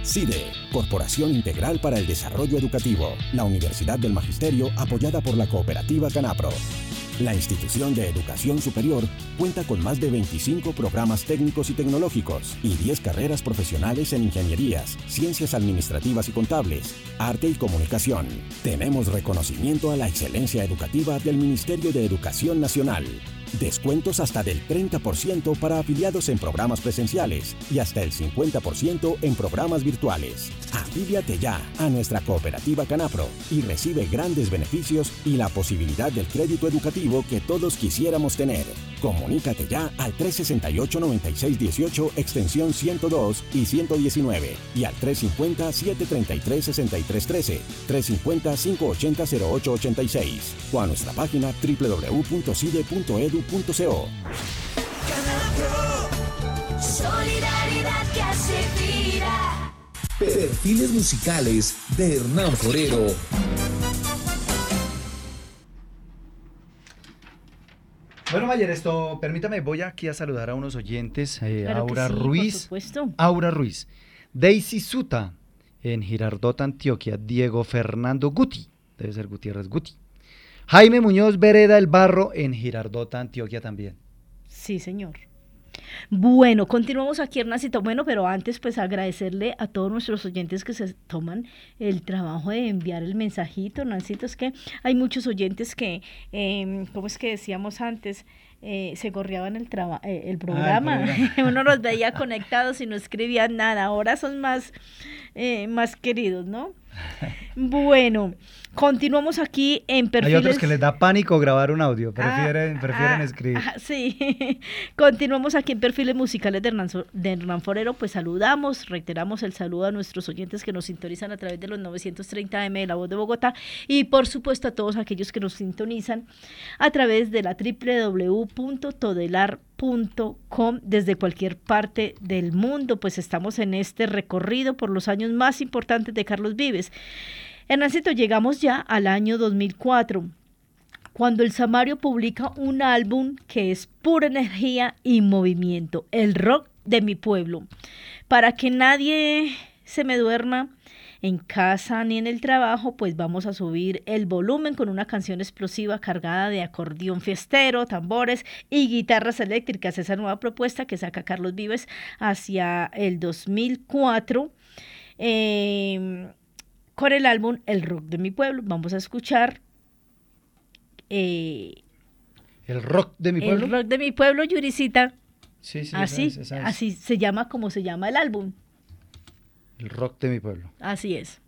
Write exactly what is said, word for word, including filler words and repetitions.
CIDE, Corporación Integral para el Desarrollo Educativo, la Universidad del Magisterio apoyada por la cooperativa Canapro. La institución de educación superior cuenta con más de veinticinco programas técnicos y tecnológicos y diez carreras profesionales en ingenierías, ciencias administrativas y contables, arte y comunicación. Tenemos reconocimiento a la excelencia educativa del Ministerio de Educación Nacional. Descuentos hasta del treinta por ciento para afiliados en programas presenciales y hasta el cincuenta por ciento en programas virtuales. Afíliate ya a nuestra cooperativa Canapro y recibe grandes beneficios y la posibilidad del crédito educativo que todos quisiéramos tener. Comunícate ya al trescientos sesenta y ocho, noventa y seis dieciocho, extensión ciento dos y ciento diecinueve y al trescientos cincuenta, setecientos treinta y tres, sesenta y tres trece, trescientos cincuenta, quinientos ochenta, cero ocho ochenta y seis o a nuestra página doble u doble u doble u punto cide punto edu punto co. Canapro, solidaridad que hace vida. Perfiles musicales de Hernán Forero. Bueno, Mayer, esto, permítame, voy aquí a saludar a unos oyentes. Eh, Claro que Aura sí, por Ruiz. supuesto. Aura Ruiz. Daisy Suta, en Girardot, Antioquia. Diego Fernando Guti, debe ser Gutiérrez Guti. Jaime Muñoz Vereda El Barro, en Girardot, Antioquia también. Sí, señor. Bueno, continuamos aquí, Hernancito. Bueno, pero antes, pues agradecerle a todos nuestros oyentes que se toman el trabajo de enviar el mensajito, Hernancito. Es que hay muchos oyentes que, eh, ¿cómo es que decíamos antes? Eh, se gorreaban el, traba, eh, el programa. Ah, el programa. Uno los veía conectados y no escribían nada. Ahora son más, eh, más queridos, ¿no? Bueno, continuamos aquí en perfiles. Hay otros que les da pánico grabar un audio, prefieren, ah, prefieren ah, escribir. Ah, sí, continuamos aquí en perfiles musicales de Hernán, de Hernán Forero. Pues saludamos, reiteramos el saludo a nuestros oyentes que nos sintonizan a través de los novecientos treinta eme de La Voz de Bogotá y por supuesto a todos aquellos que nos sintonizan a través de la doble u doble u doble u punto todelar punto com desde cualquier parte del mundo. Pues estamos en este recorrido por los años más importantes de Carlos Vives. Hernancito, llegamos ya al año dos mil cuatro, cuando el Samario publica un álbum que es pura energía y movimiento, el rock de mi pueblo. Para que nadie se me duerma en casa ni en el trabajo, pues vamos a subir el volumen con una canción explosiva cargada de acordeón fiestero, tambores y guitarras eléctricas. Esa nueva propuesta que saca Carlos Vives hacia el dos mil cuatro eh, con el álbum El Rock de mi Pueblo. Vamos a escuchar eh, El Rock de mi Pueblo. El Rock de mi Pueblo, Yuricita. Sí, sí, así, esa es, esa es. así se llama como se llama el álbum. El Rock de mi Pueblo. Así es.